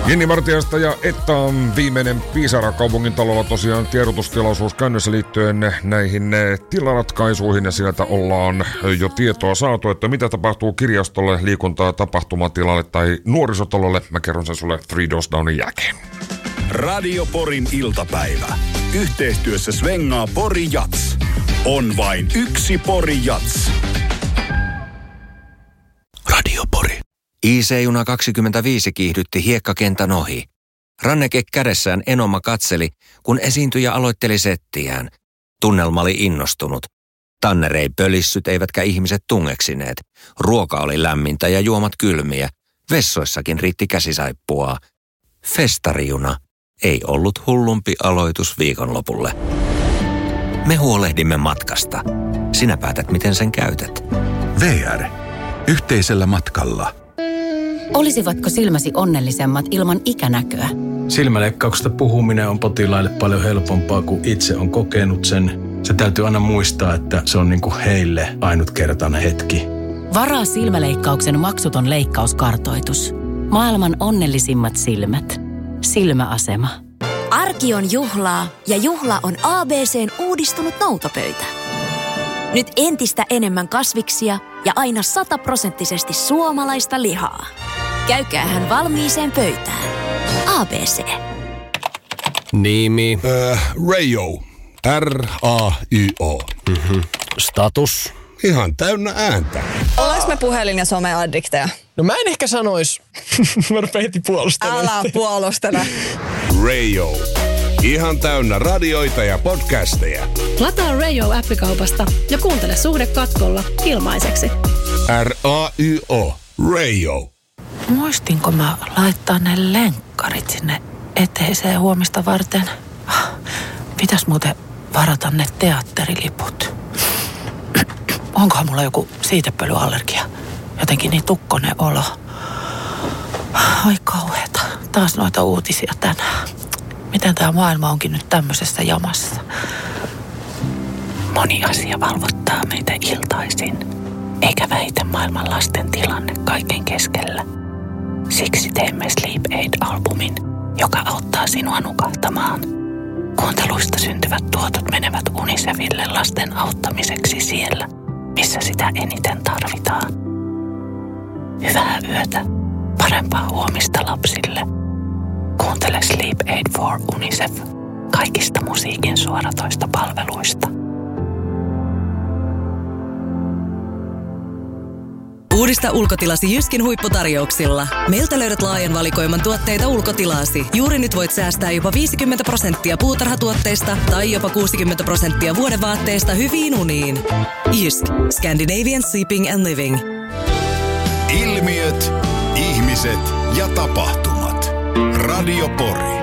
Jenni Vartijasta ja että on viimeinen Pisara kaupungin talolla tosiaan tiedotustilaisuus käynnissä liittyen näihin tilaratkaisuihin ja sieltä ollaan jo tietoa saatu, että mitä tapahtuu kirjastolle, liikuntaa, tapahtumatilalle tai nuorisotalolle. Mä kerron sen sulle 3 Doors Downin jälkeen. Radio Porin iltapäivä. Yhteistyössä svengaa Pori Jats. On vain yksi Pori Jats. Radio Pori. IC-juna 25 kiihdytti hiekkakentän ohi. Ranneke kädessään Enoma katseli, kun esiintyjä aloitteli settiään. Tunnelma oli innostunut. Tanner ei pölissyt eivätkä ihmiset tungeksineet. Ruoka oli lämmintä ja juomat kylmiä. Vessoissakin riitti käsisaippua. Festarijuna ei ollut hullumpi aloitus viikonlopulle. Me huolehdimme matkasta. Sinä päätät, miten sen käytät. VR. Yhteisellä matkalla. Olisivatko silmäsi onnellisemmat ilman ikänäköä? Silmäleikkauksesta puhuminen on potilaille paljon helpompaa, kun itse on kokenut sen. Se täytyy aina muistaa, että se on niin kuin heille ainutkertainen hetki. Varaa silmäleikkauksen maksuton leikkauskartoitus. Maailman onnellisimmat silmät. Silmäasema. Arki on juhlaa ja juhla on ABC:n uudistunut noutopöytä. Nyt entistä enemmän kasviksia ja aina 100% suomalaista lihaa. Käykäähän valmiiseen pöytään. ABC. Nimi. Rayo. R-A-Y-O. Status. Ihan täynnä ääntä. Ollaanko me puhelin- ja someaddikteja? No mä en ehkä sanois. Mä rupean heti puolustelemaan. Älä puolustele. Rayo. Ihan täynnä radioita ja podcasteja. Lataa Rayo-appikaupasta ja kuuntele Suhde katkolla ilmaiseksi. R-A-Y-O. Rayo. Muistinko mä laittaa ne lenkkarit sinne eteiseen huomista varten? Pitäis muuten varata ne teatteriliput. Onkohan mulla joku siitepölyallergia? Jotenkin niin tukkonen olo. Ai kauheeta. Taas noita uutisia tänään. Miten tämä maailma onkin nyt tämmöisessä jamassa? Moni asia valvottaa meitä iltaisin. Eikä väitä maailman lasten tilanne kaiken keskellä. Siksi teemme Sleep Aid-albumin, joka auttaa sinua nukahtamaan. Kuunteluista syntyvät tuotot menevät UNICEFille lasten auttamiseksi siellä, missä sitä eniten tarvitaan. Hyvää yötä. Parempaa huomista lapsille. Kuuntele Sleep Aid for UNICEF kaikista musiikin suoratoista palveluista. Uudista ulkotilasi Jyskin huipputarjouksilla. Meiltä löydät laajan valikoiman tuotteita ulkotilaasi. Juuri nyt voit säästää jopa 50% puutarhatuotteista tai jopa 60% vuodevaatteista hyviin uniin. Jysk. Scandinavian Sleeping and Living. Ilmiöt, ihmiset ja tapahtumat. Radio Pori.